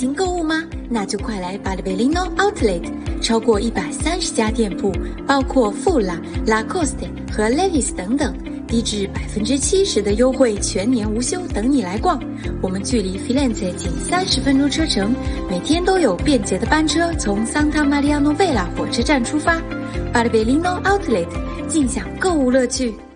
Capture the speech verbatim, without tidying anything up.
情购物吗？那就快来巴黎贝利诺 Outlet， 超过一百三十家店铺，包括富拉、Lacoste 和 Levi's 等等，低至百分之七十的优惠，全年无休，等你来逛。我们距离 Firenze 仅三十分钟车程，每天都有便捷的班车从 Santa Maria Novella 火车站出发。巴黎贝利诺 Outlet， 尽享购物乐趣。